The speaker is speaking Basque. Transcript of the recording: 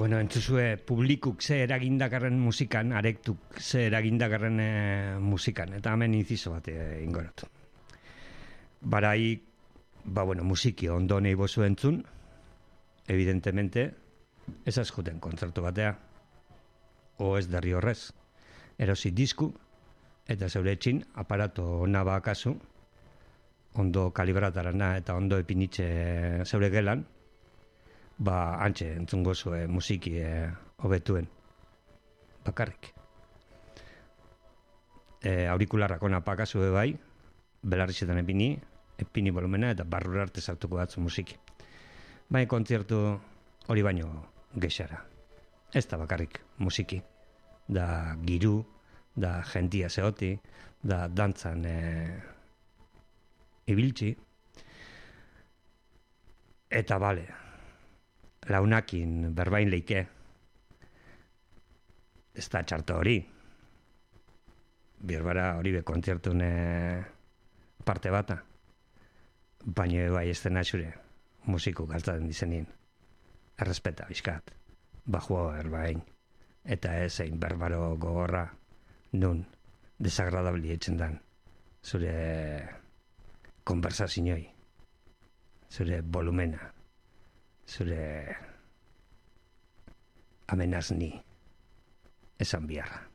Bueno, entzuzue publikuk ze eragindakarren musikan, arektuk ze eragindakarren musikan, eta hemen inciso bat ingoratu. Barai, musiki ondo nahi bozu entzun, evidentemente, ez azkuten kontzertu batea, o ez derri horrez, erosi disku, eta zeure etxin, aparato ona bakazu, ondo kalibratarana eta ondo epinitxe zeure gelan, antxe entzungo zue musiki hobetuen bakarrik. Aurikularrak ona pakazu bai, belarrizetan epini volumena eta barrura arte sartuko batzu musiki. Baina kontzertu hori baino gexara. Ez da bakarrik musiki. Da giru, da jentia zehoti, da dantzan ibiltzi. Eta bale, launakin berbain leike, ez da txarto hori. Birbara hori be kontzertun parte bata. Baina bai ez dena zure musiku galtaten dizenien. Errespeta bizkat, bajua erbain, eta ez ein berbaro gogorra, nun desagradabli etxen dan, zure konversazioi, zure volumena, zure amenazni esan biharra.